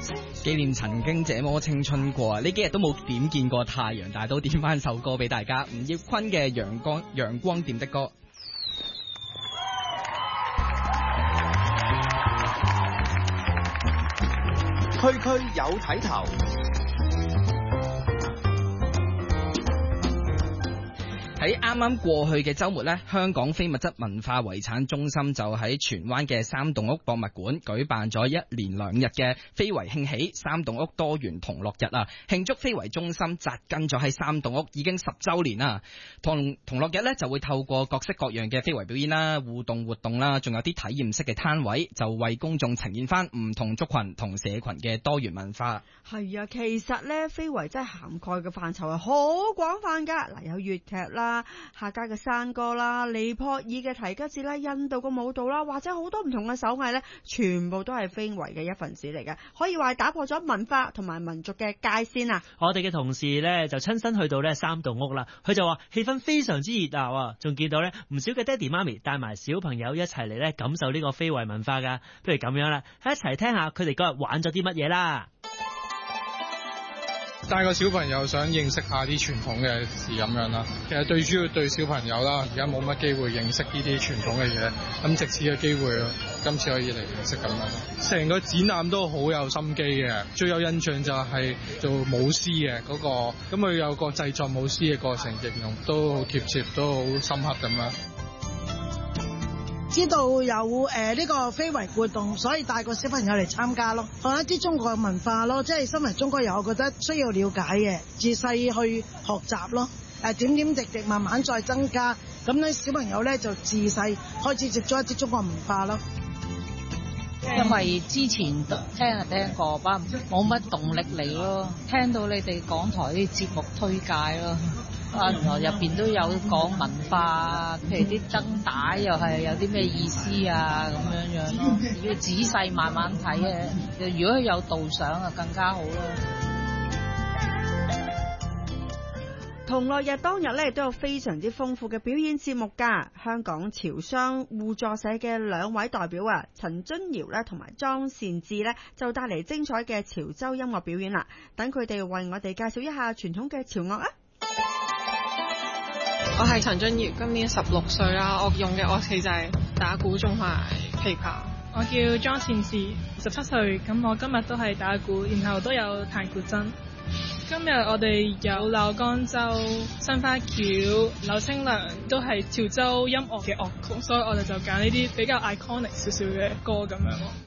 紀念曾經這麼青春過啊！呢幾日都冇點見過太陽，但係都點翻首歌俾大家，吳業坤嘅陽光點的歌。 區區有睇頭。 喺啱啱過去嘅週末呢，香港非物質文化遺產中心就喺荃灣嘅三棟屋博物館舉辦咗1連2日嘅非遺興起三棟屋多元同樂日啊！慶祝非遺中心紮根咗喺三棟屋已經10週年啦。同樂日呢就會透過各式各樣嘅非遺表演啦、互動活動啦，仲有啲體驗式嘅攤位，就為公眾呈現翻唔同族群同社群嘅多元文化。 係啊，其實呢非遺真係涵蓋嘅範疇係好廣泛㗎。嗱，有粵劇啦、客家嘅山歌啦、尼泊爾嘅提吉節啦、印度嘅舞蹈啦，或者好多唔同嘅手藝呢，全部都係非遺嘅一份子嚟嘅，可以話打破咗文化同埋民族嘅界線啊！ 我哋嘅同事呢，就親身去到呢三棟屋啦，佢就話氣氛非常之熱鬧啊，仲見到呢唔少嘅爹哋媽咪帶埋小朋友一齊嚟呢感受呢個非遺文化㗎。不如咁樣啦，一齊聽下佢哋嗰日玩咗啲乜嘢啦。 帶個小朋友想認識下啲傳統嘅事咁樣啦，其實最主要對小朋友啦，而家冇乜機會認識呢啲傳統嘅嘢，咁藉此嘅機會，今次可以嚟認識咁樣。成個展覽都好有心機嘅，最有印象就係做舞獅嘅嗰個，咁佢有個製作舞獅嘅過程形容都好貼切，都好深刻咁樣。 知道有呢個非遺活動，所以帶個小朋友嚟參加咯，學一啲中國嘅文化咯，即係身為中國人，我覺得需要了解嘅，自細去學習咯，點點滴滴慢慢再增加，咁咧小朋友咧就自細開始接觸一啲中國文化咯。 因為之前聽過，冇乜動力嚟咯，聽到你哋港台啲節目推介咯。原來入邊都有講文化，譬如啲燈帶又係有啲咩意思啊咁樣咯，要仔細慢慢睇嘅。如果有導賞啊，更加好咯。 同樂日當日咧都有非常之豐富嘅表演節目㗎。香港潮商互助社嘅2位代表啊，陳津堯咧同埋莊善志咧就帶嚟精彩嘅潮州音樂表演啦。等佢哋為我哋介紹一下傳統嘅潮樂啊！ 我係陳津堯，今年16歲啦。我用嘅樂器就係打鼓同埋琵琶。 我叫莊善志，17歲。咁我今日都係打鼓，然後都有彈古箏。今日我哋有柳江州、新花轎、柳青娘，都係潮州音樂嘅樂曲，所以我哋就揀呢啲比較 iconic 少少嘅歌咁樣咯。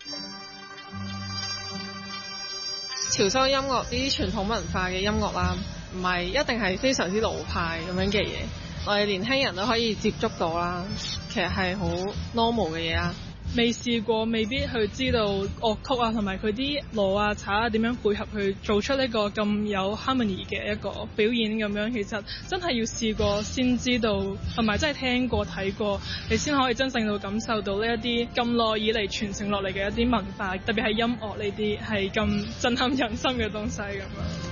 潮州音樂呢啲傳統文化嘅音樂啦，唔係一定係非常之老派咁樣嘅嘢，我哋年輕人都可以接觸到啦。其實係好 normal 嘅嘢啦。 未試過，未必去知道樂曲啊，同埋佢啲鑼啊、鑔啊點樣配合去做出呢個咁有 harmony 嘅一個表演咁樣。其實真係要試過先知道，同埋真係聽過睇過，你先可以真正到感受到呢一啲咁耐以嚟傳承落嚟嘅一啲文化，特別係音樂呢啲係咁震撼人心嘅東西咁樣。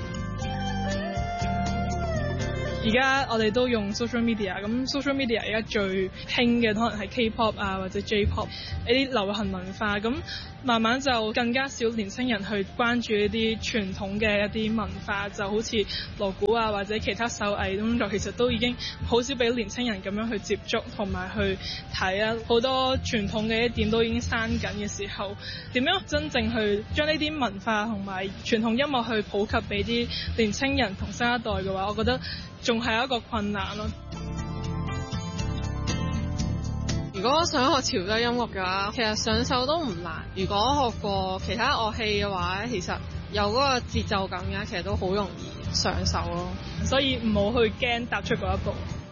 而家我哋都用 social media， 咁 social media 而家最興嘅可能係 K-pop 啊或者 J-pop 呢啲流行文化，咁慢慢就更加少年輕人去關注呢啲傳統嘅一啲文化，就好似鑼鼓啊或者其他手藝工作，其實都已經好少俾年輕人咁樣去接觸同埋去睇啊。好多傳統嘅一點都已經刪緊嘅時候，點樣真正去將呢啲文化同埋傳統音樂去普及俾啲年輕人同新一代嘅話，我覺得仲係一個困難咯。 如果想學潮州音樂嘅話，其實上手都唔難。如果學過其他樂器嘅話咧，其實有嗰個節奏感嘅，其實都好容易上手咯。 所以唔好去驚踏出嗰一步。